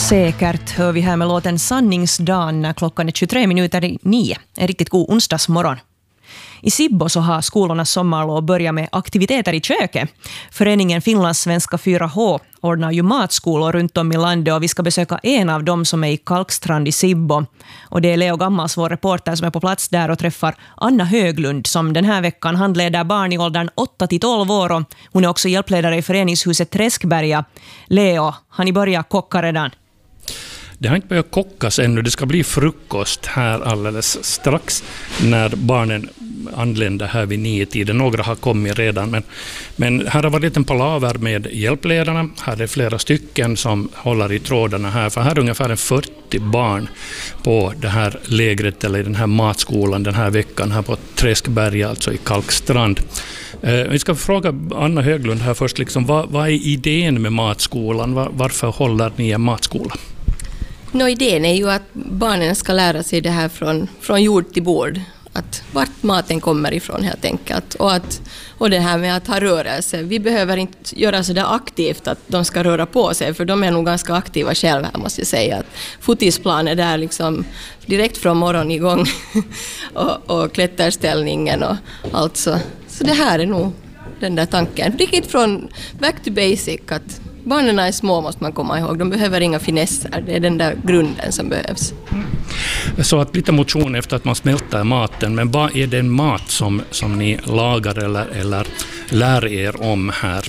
Säkert hör vi här med låten Sanningsdagen när klockan är 9:23. En riktigt god onsdagsmorgon. I Sibbo så har skolornas sommarlov börjat med aktiviteter i köket. Föreningen Finlandssvenska 4H ordnar ju matskolor runt om i landet och vi ska besöka en av dem som är i Kalkstrand i Sibbo. Och det är Leo Gammals, vår reporter, som är på plats där och träffar Anna Höglund som den här veckan handleder barn i åldern 8-12 år. Och hon är också hjälpledare i föreningshuset Träskberga. Leo, har ni börjat kocka redan? Det har inte börjat kockas ännu. Det ska bli frukost här alldeles strax när barnen anländer här vid 9-tiden. Några har kommit redan. Men här har varit en palaver med hjälpledarna. Här är flera stycken som håller i trådarna här. För här är ungefär 40 barn på det här lägret eller i den här matskolan den här veckan här på Träskberga, alltså i Kalkstrand. Vi ska fråga Anna Höglund här först. Liksom, vad är idén med matskolan? Varför håller ni en matskola? Idén är ju att barnen ska lära sig det här från jord till bord. Att vart maten kommer ifrån helt enkelt. Och det här med att ha rörelse. Vi behöver inte göra så där aktivt att de ska röra på sig. För de är nog ganska aktiva själva här, måste jag säga. Att fotisplan är där liksom direkt från morgon igång. och klätterställningen och allt så. Så det här är nog den där tanken. Riktigt från back to basic. Att barnen är små, måste man komma ihåg. De behöver inga finesser. Det är den där grunden som behövs. Så att lite motion efter att man smälter maten. Men vad är den mat som ni lagar eller lär er om här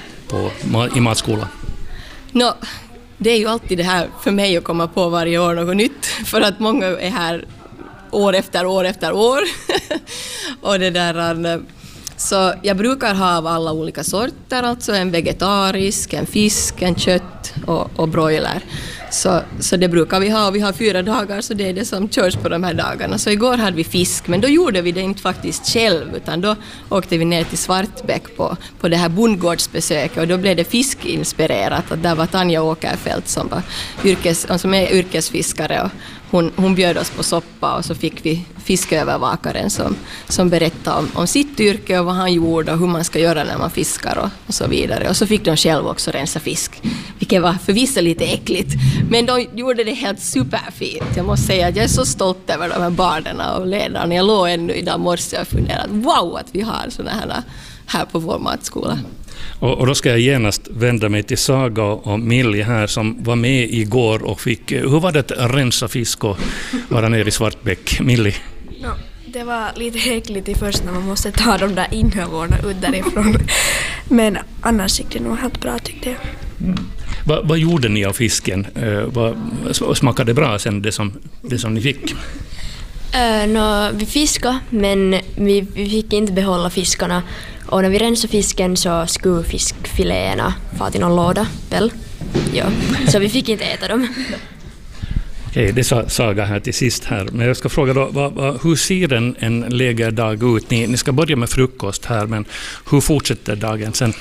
i matskolan? Det är ju alltid det här för mig att komma på varje år något nytt. För att många är här år efter år efter år. Och det där... Så jag brukar ha av alla olika sorter, alltså en vegetarisk, en fisk, en kött och broiler. Så det brukar vi ha, och vi har 4 dagar, så det är det som körs på de här dagarna. Så igår hade vi fisk, men då gjorde vi det inte faktiskt själv, utan då åkte vi ner till Svartbäck på det här bondgårdsbesöket, och då blev det fiskinspirerat. Och där var Tanja Åkerfeldt som är yrkesfiskare, och hon bjöd oss på soppa, och så fick vi fiskövervakaren som berättade om sitt yrke och vad han gjorde och hur man ska göra när man fiskar och så vidare. Och så fick de själv också rensa fisk, vilket var för vissa lite äckligt. Men de gjorde det helt superfint. Jag måste säga att jag är så stolt över de här barnen och ledarna. Jag låg ännu idag morse och funderade wow, att vi har sådana här på vår matskola. Och då ska jag genast vända mig till Saga och Millie här som var med igår och fick... Hur var det att rensa fisk och vara nere i Svartbäck? Millie? Det var lite äckligt i först när man måste ta de där inhövorna ut därifrån. Men annars gick det nog helt bra, tyckte jag. Vad gjorde ni av fisken? Smakade det bra sen det som ni fick? Vi fiskade, men vi fick inte behålla fiskarna. Och när vi rensade fisken så skulle fiskfiléerna få till någon låda, väl? Ja, så vi fick inte äta dem. Okej, det sa Saga här till sist här. Men jag ska fråga då, hur ser en lägerdag ut? Ni ska börja med frukost här, men hur fortsätter dagen sen?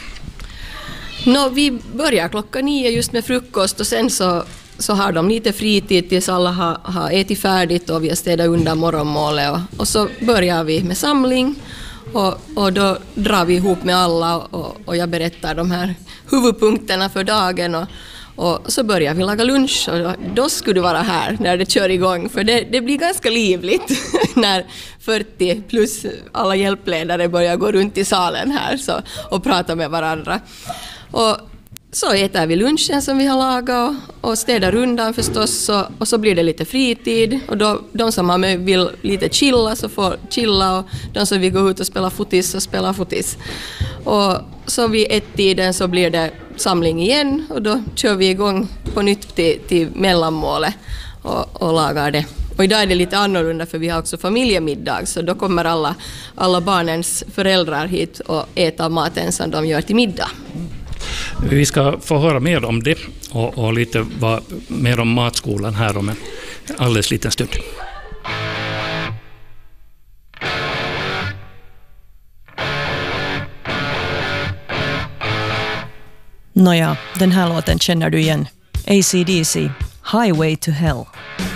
Vi börjar 9:00 just med frukost, och sen så har de lite fritid tills alla har ätit färdigt och vi har städat undan morgonmålet. Och så börjar vi med samling. Och då drar vi ihop med alla och jag berättar de här huvudpunkterna för dagen och så börjar vi laga lunch, och då skulle du vara här när det kör igång, för det blir ganska livligt när 40 plus alla hjälpledare börjar gå runt i salen här och prata med varandra. Och så äter vi lunchen som vi har lagat och städar undan förstås, och så blir det lite fritid, och då, de som vill lite chilla så får chilla, och de som vill gå ut och spela fotis så spelar fotis. Och så vid 1-tiden så blir det samling igen, och då kör vi igång på nytt till mellanmålet och lagar det. Och idag är det lite annorlunda för vi har också familjemiddag, så då kommer alla barnens föräldrar hit och äta maten som de gör till middag. Vi ska få höra mer om det och lite mer om matskolan här om en alldeles liten stund. Nåja, den här låten känner du igen. AC/DC, Highway to Hell.